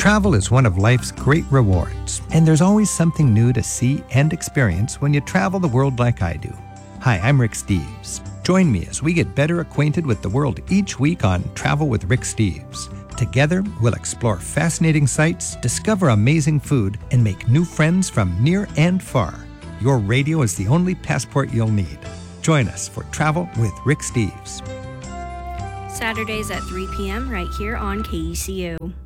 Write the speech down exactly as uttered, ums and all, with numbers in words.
Travel is one of life's great rewards, and there's always something new to see and experience when you travel the world like I do. Hi, I'm Rick Steves. Join me as we get better acquainted with the world each week on Travel with Rick Steves. Together, we'll explore fascinating sights, discover amazing food, and make new friends from near and far. Your radio is the only passport you'll need. Join us for Travel with Rick Steves. Saturdays at three p.m. right here on K E C O.